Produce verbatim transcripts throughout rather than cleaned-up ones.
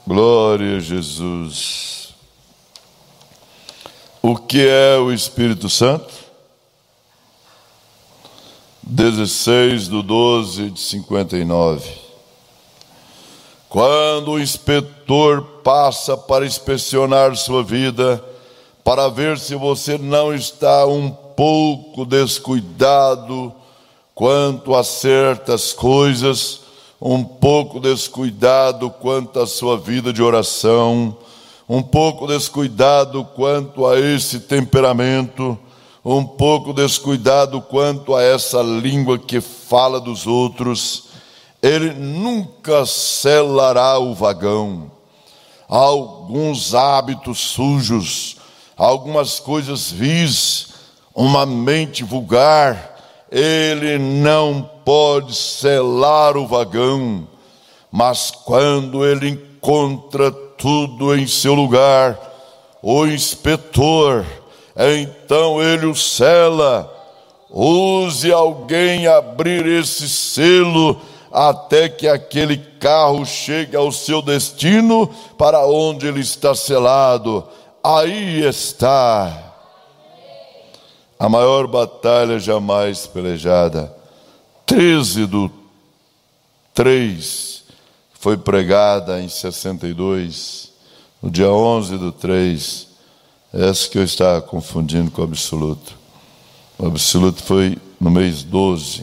Glória a Jesus. O que é o Espírito Santo? dezesseis de doze de cinquenta e nove. Quando o inspetor passa para inspecionar sua vida, para ver se você não está um pouco descuidado quanto a certas coisas, um pouco descuidado quanto à sua vida de oração, um pouco descuidado quanto a esse temperamento, um pouco descuidado quanto a essa língua que fala dos outros, ele nunca selará o vagão. Há alguns hábitos sujos, algumas coisas vis, uma mente vulgar, ele não pode selar o vagão, mas quando ele encontra tudo em seu lugar, o inspetor, então ele o sela. Use alguém abrir esse selo até que aquele carro chegue ao seu destino, para onde ele está selado. Aí está a maior batalha jamais pelejada. treze do três foi pregada em sessenta e dois, no dia onze do três. Essa que eu estava confundindo com o absoluto. O absoluto foi no mês doze.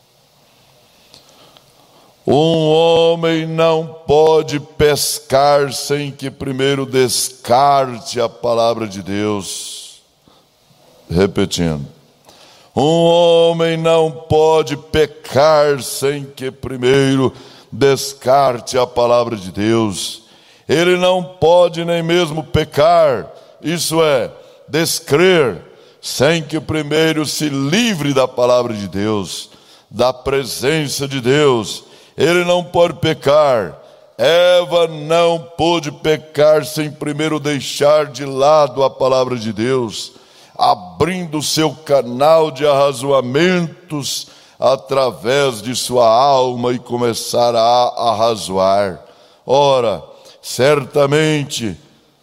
Um homem não pode pescar sem que primeiro descarte a palavra de Deus. Repetindo. Um homem não pode pecar sem que primeiro descarte a palavra de Deus. Ele não pode nem mesmo pecar, isso é, descrer, sem que primeiro se livre da palavra de Deus, da presença de Deus. Ele não pode pecar. Eva não pôde pecar sem primeiro deixar de lado a palavra de Deus, abrindo seu canal de arrazoamentos através de sua alma e começar a arrazoar. Ora, certamente,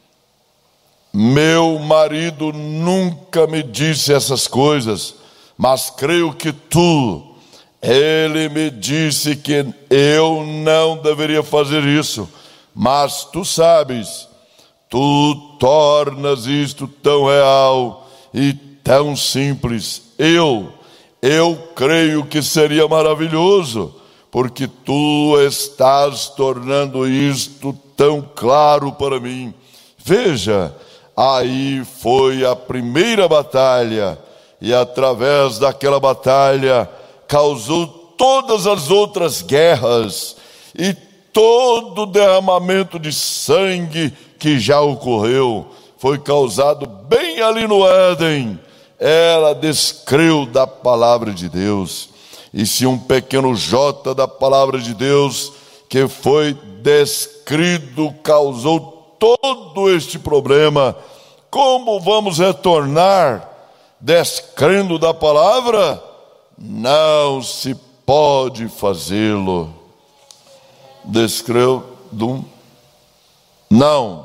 meu marido nunca me disse essas coisas, mas creio que tu, ele me disse que eu não deveria fazer isso, mas tu sabes, tu tornas isto tão real e tão simples. Eu, eu creio que seria maravilhoso, porque tu estás tornando isto tão claro para mim. Veja, aí foi a primeira batalha, e através daquela batalha causou todas as outras guerras e todo o derramamento de sangue que já ocorreu foi causado bem ali no Éden. Ela descreu da palavra de Deus. E se um pequeno jota da palavra de Deus que foi descrito causou todo este problema, como vamos retornar descrendo da palavra? Não se pode fazê-lo. Descreu do não.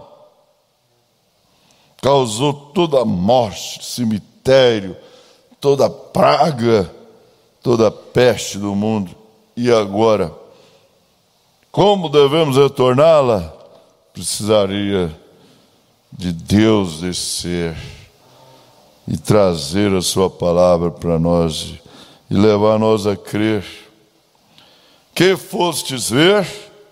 Causou toda a morte, cemitério, toda a praga, toda a peste do mundo. E agora, como devemos retorná-la? Precisaria de Deus descer e trazer a sua palavra para nós e levar nós a crer. Que fostes ver?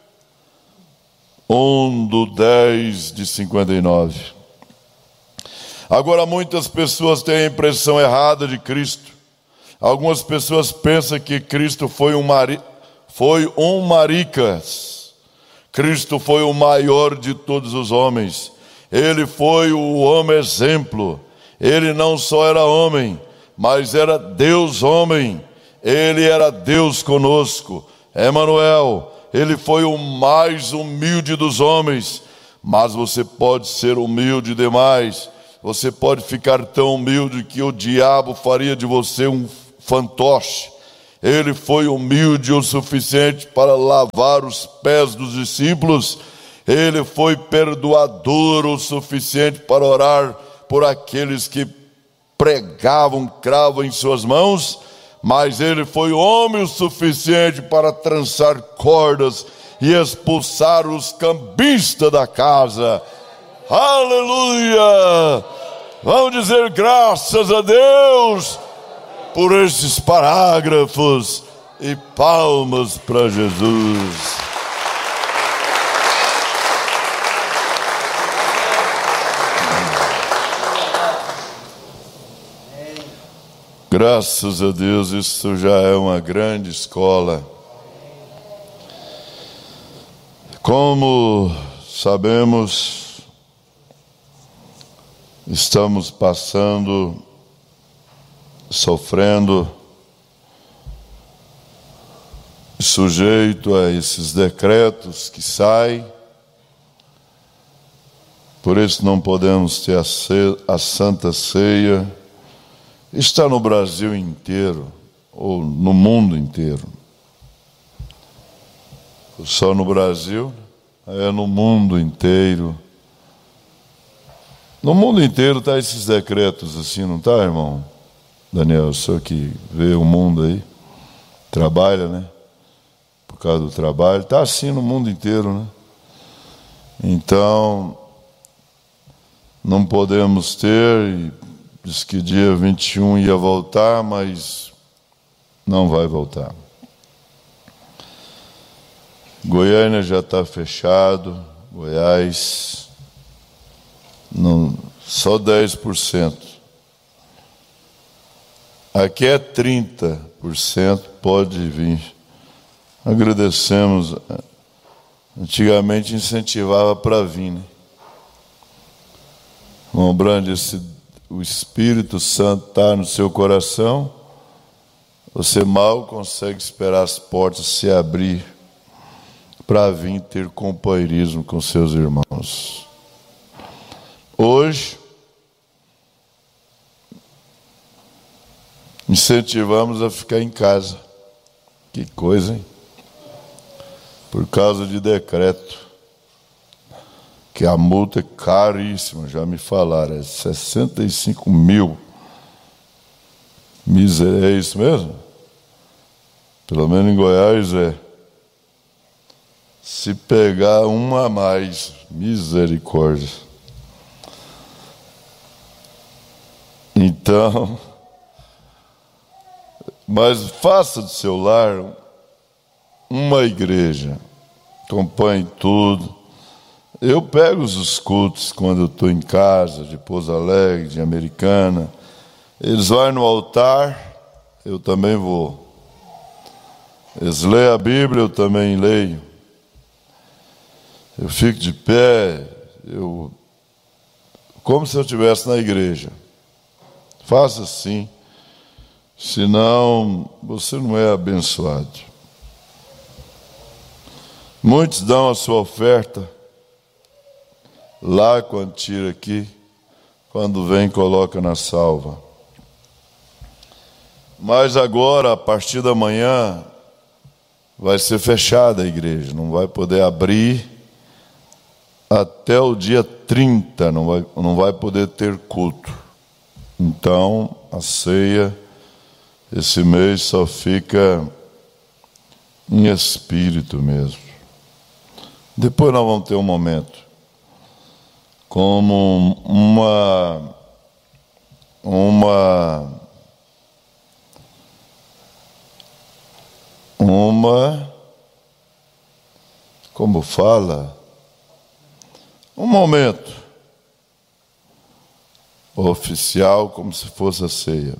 um do dez de cinquenta e nove. Agora, muitas pessoas têm a impressão errada de Cristo. Algumas pessoas pensam que Cristo foi um, mari... foi um maricas. Cristo foi o maior de todos os homens. Ele foi o homem exemplo. Ele não só era homem, mas era Deus homem. Ele era Deus conosco. Emanuel, ele foi o mais humilde dos homens. Mas você pode ser humilde demais. Você pode ficar tão humilde que o diabo faria de você um fantoche. Ele foi humilde o suficiente para lavar os pés dos discípulos Ele foi perdoador o suficiente para orar por aqueles que pregavam cravo em suas mãos, mas ele foi homem o suficiente para trançar cordas e expulsar os cambistas da casa. Aleluia! Vamos dizer graças a Deus por esses parágrafos e palmas para Jesus. Graças a Deus, isso já é uma grande escola. Como sabemos, estamos passando, sofrendo, sujeito a esses decretos que saem. Por isso não podemos ter a, ce- a Santa Ceia. Está no Brasil inteiro, ou no mundo inteiro. Só no Brasil, é no mundo inteiro. No mundo inteiro está esses decretos assim, não está, irmão? Daniel, o senhor que vê o mundo aí, trabalha, né? Por causa do trabalho, está assim no mundo inteiro, né? Então, não podemos ter... E, diz que dia vinte e um ia voltar, mas não vai voltar. Goiânia já está fechado, Goiás, não, só dez por cento. Aqui é trinta por cento, pode vir. Agradecemos. Antigamente incentivava para vir, né? Irmão Brande, esse o Espírito Santo está no seu coração, você mal consegue esperar as portas se abrir para vir ter companheirismo com seus irmãos. Hoje, incentivamos a ficar em casa. Que coisa, hein? Por causa de decreto. Que a multa é caríssima, já me falaram, é sessenta e cinco mil. Miser... É isso mesmo? Pelo menos em Goiás é. Se pegar uma a mais, misericórdia. Então, mas faça do seu lar uma igreja, acompanhe tudo. Eu pego os cultos quando eu estou em casa, de Pouso Alegre, de Americana. Eles vão no altar, eu também vou. Eles leem a Bíblia, eu também leio. Eu fico de pé, eu, como se eu estivesse na igreja. Faça assim, senão você não é abençoado. Muitos dão a sua oferta lá quando tira aqui, quando vem coloca na salva. Mas agora, a partir da manhã, vai ser fechada a igreja, não vai poder abrir até o dia trinta, não vai, não vai poder ter culto. Então, a ceia, esse mês só fica em espírito mesmo. Depois nós vamos ter um momento como uma uma uma como fala um momento oficial, como se fosse a ceia.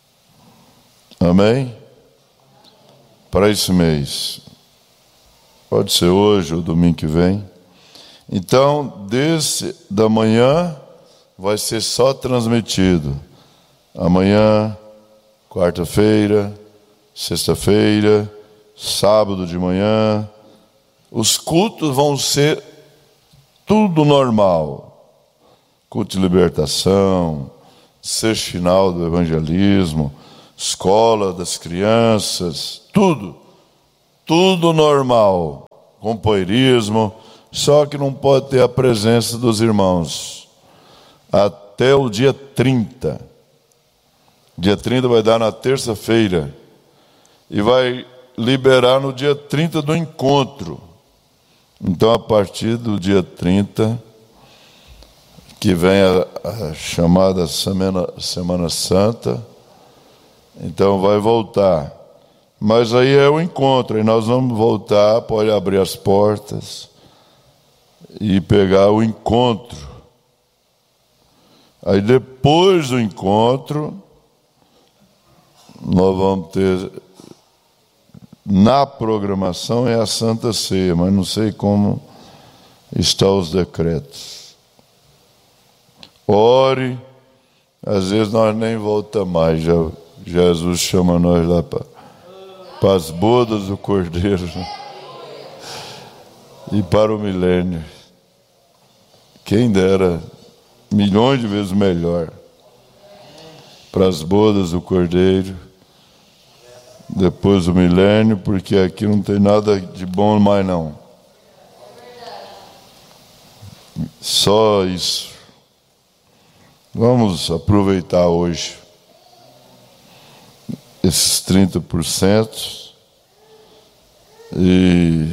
Amém? Para esse mês, pode ser hoje ou domingo que vem. Então, desde da manhã vai ser só transmitido. Amanhã, quarta-feira, sexta-feira, sábado de manhã. Os cultos vão ser tudo normal. Culto de libertação, sexto final do evangelismo, escola das crianças, tudo. Tudo normal. Companheirismo, só que não pode ter a presença dos irmãos até o dia trinta. Dia trinta vai dar na terça-feira e vai liberar no dia trinta do encontro. Então, a partir do dia trinta, que vem a, a chamada Semana, Semana Santa, então vai voltar. Mas aí é o encontro, e nós vamos voltar, pode abrir as portas e pegar o encontro. Aí depois do encontro, nós vamos ter, na programação, é a Santa Ceia, mas não sei como estão os decretos. Ore, às vezes nós nem voltamos mais, já, Jesus chama nós lá para para as bodas do Cordeiro, né? E para o milênio. Quem dera, milhões de vezes melhor, para as bodas do Cordeiro, depois do milênio, porque aqui não tem nada de bom mais não. Só isso. Vamos aproveitar hoje esses trinta por cento e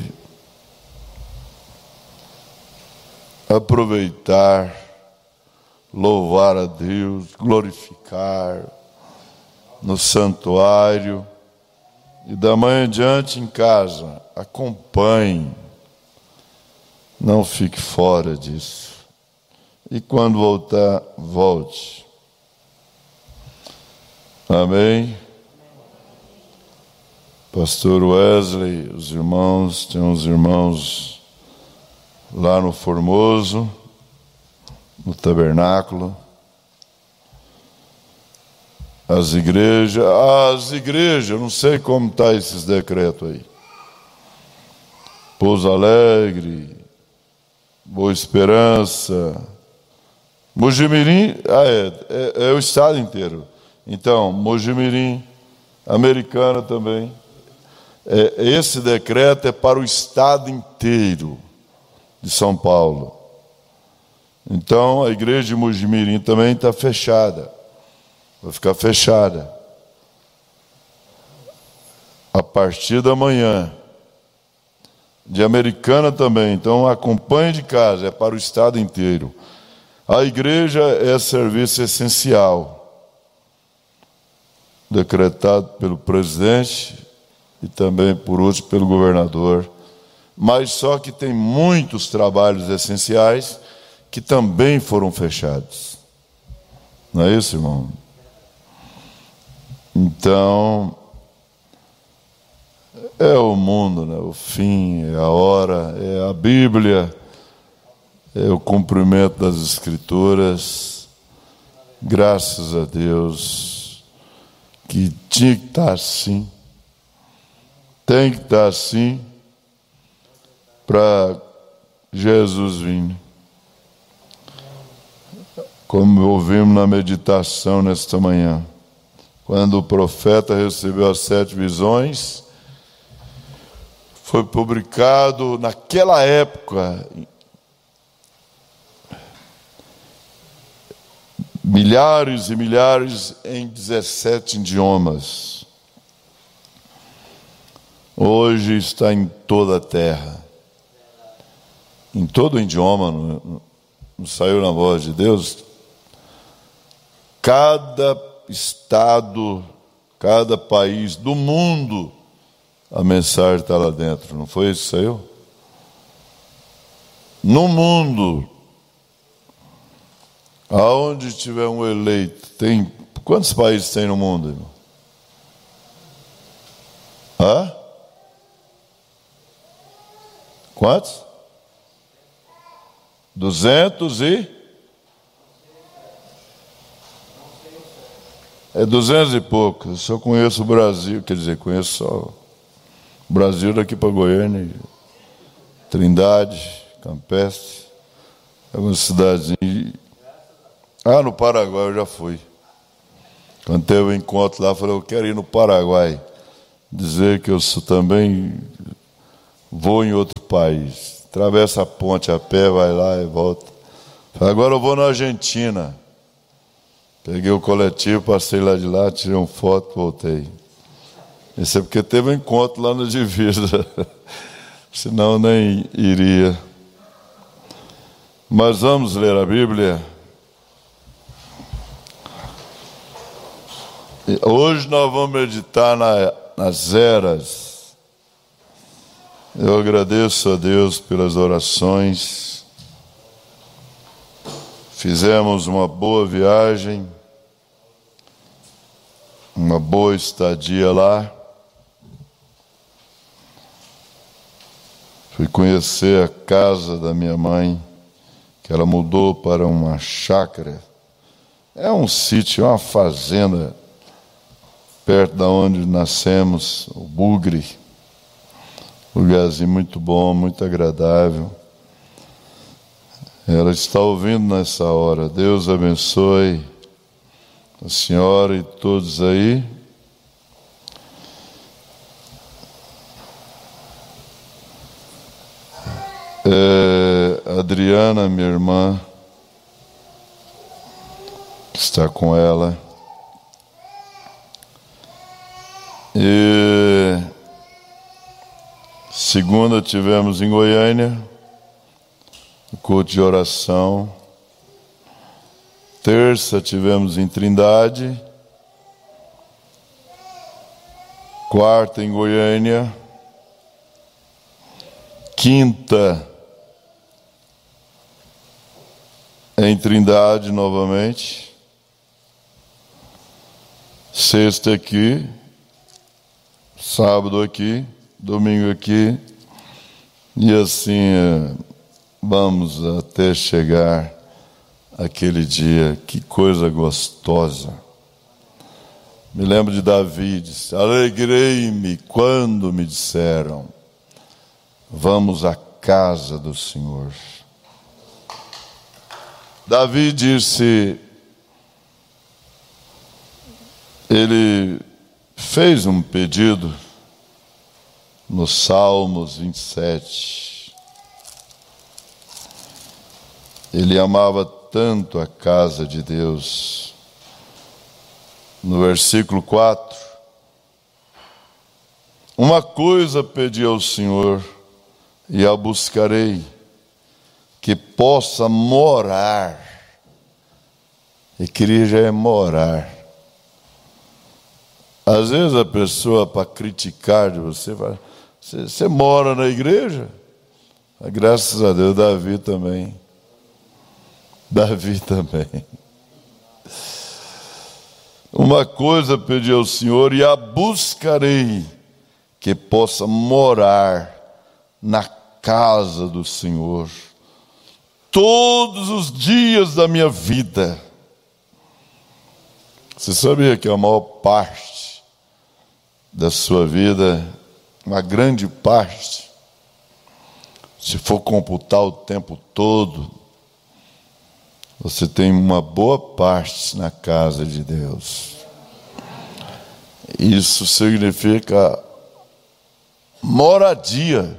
aproveitar, louvar a Deus, glorificar no santuário, e da manhã em diante em casa, acompanhe, não fique fora disso, e quando voltar, volte. Amém? Pastor Wesley, os irmãos, tem uns irmãos lá no Formoso, no tabernáculo. As igrejas, as igrejas, eu não sei como está esses decretos aí. Pouso Alegre, Boa Esperança, Mojimirim, ah, é, é, é o estado inteiro. Então, Mojimirim, Americana também. É, esse decreto é para o estado inteiro de São Paulo. Então, a igreja de Mojimirim também está fechada. Vai ficar fechada. A partir da manhã. De Americana também. Então, acompanhe de casa, é para o estado inteiro. A igreja é serviço essencial, decretado pelo presidente e também, por último, pelo governador. Mas só que tem muitos trabalhos essenciais que também foram fechados. Não é isso, irmão? Então, é o mundo, né? O fim, é a hora, é a Bíblia, é o cumprimento das Escrituras. Graças a Deus, que tinha que estar assim, tem que estar assim, para Jesus vir. Como ouvimos na meditação nesta manhã, quando o profeta recebeu as sete visões, foi publicado naquela época milhares e milhares em dezessete idiomas. Hoje está em toda a terra, em todo o idioma, não, não saiu na voz de Deus. Cada estado, cada país do mundo, a mensagem está lá dentro. Não foi isso que saiu? No mundo, aonde tiver um eleito, tem quantos países tem no mundo, irmão? Hã? Quantos? Duzentos e? É duzentos e poucos. Eu só conheço o Brasil, quer dizer, conheço só o Brasil daqui para Goiânia, Trindade, Campestre, algumas cidadezinhas. Ah, no Paraguai eu já fui. Quando teve um encontro lá, eu falei, eu quero ir no Paraguai, dizer que eu sou também vou em outro país. Atravessa a ponte a pé, vai lá e volta. Falei, agora eu vou na Argentina. Peguei o coletivo, passei lá de lá, tirei uma foto, voltei. Isso é porque teve um encontro lá na divisa. Senão nem iria. Mas vamos ler a Bíblia. Hoje nós vamos meditar na, nas eras. Eu agradeço a Deus pelas orações. Fizemos uma boa viagem, uma boa estadia lá. Fui conhecer a casa da minha mãe, que ela mudou para uma chácara. É um sítio, é uma fazenda, perto da onde nascemos, o Bugre. Lugarzinho muito bom, muito agradável. Ela está ouvindo nessa hora. Deus abençoe a senhora e todos aí. É, Adriana, minha irmã, está com ela. E segunda tivemos em Goiânia, o culto de oração. Terça tivemos em Trindade. Quarta em Goiânia. Quinta em Trindade novamente. Sexta aqui. Sábado aqui. Domingo aqui. E assim vamos até chegar aquele dia. Que coisa gostosa. Me lembro de Davi, disse, alegrei-me quando me disseram, vamos à casa do Senhor. Davi disse, ele fez um pedido no Salmos vinte e sete. Ele amava tanto a casa de Deus. No versículo quatro, uma coisa pedi ao Senhor e a buscarei, que possa morar. Igreja é morar. Às vezes a pessoa, para criticar de você, fala, você, você mora na igreja? Graças a Deus, Davi também. Davi também. Uma coisa pedi ao Senhor e a buscarei, que possa morar na casa do Senhor todos os dias da minha vida. Você sabia que a maior parte da sua vida, uma grande parte, se for computar o tempo todo, você tem uma boa parte na casa de Deus. Isso significa moradia.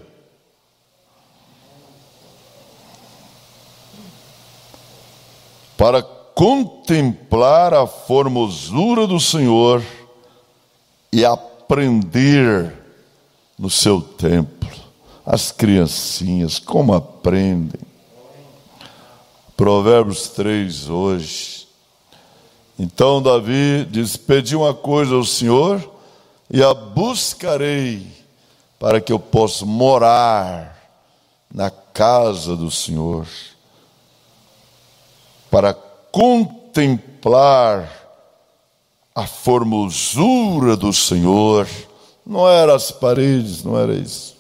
Para contemplar a formosura do Senhor e aprender no seu templo. As criancinhas, como aprendem. Provérbios três hoje. Então Davi diz, pedi uma coisa ao Senhor e a buscarei para que eu possa morar na casa do Senhor, para contemplar a formosura do Senhor. Não era as paredes, não era isso.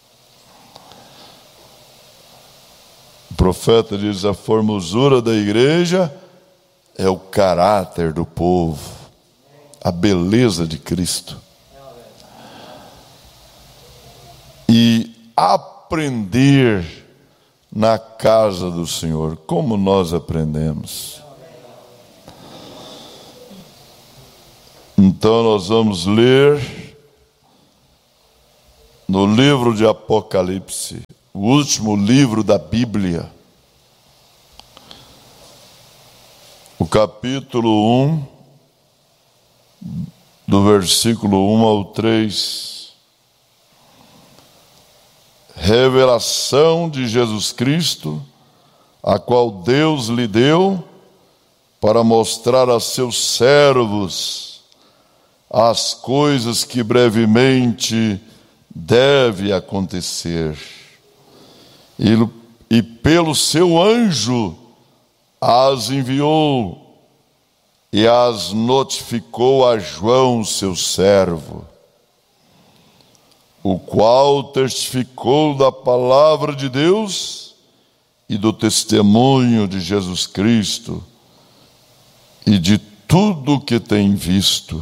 O profeta diz, a formosura da igreja é o caráter do povo, a beleza de Cristo. E aprender na casa do Senhor, como nós aprendemos. Então nós vamos ler no livro de Apocalipse, o último livro da Bíblia, o capítulo um, do versículo um ao três, revelação de Jesus Cristo, a qual Deus lhe deu para mostrar a seus servos as coisas que brevemente deve acontecer. E, e pelo seu anjo as enviou e as notificou a João, seu servo, o qual testificou da palavra de Deus e do testemunho de Jesus Cristo e de tudo o que tem visto.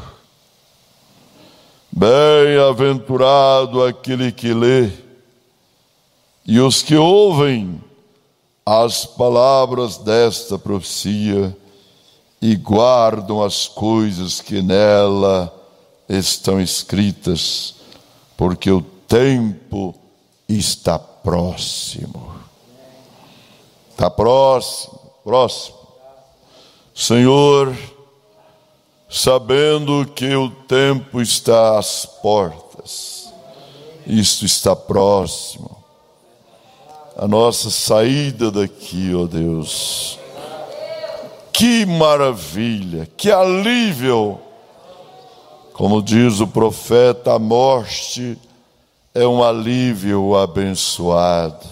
Bem-aventurado aquele que lê e os que ouvem as palavras desta profecia e guardam as coisas que nela estão escritas, porque o tempo está próximo. Está próximo, próximo. Senhor, sabendo que o tempo está às portas, isto está próximo, a nossa saída daqui, ó Deus. Que maravilha, que alívio! Como diz o profeta, a morte é um alívio abençoado.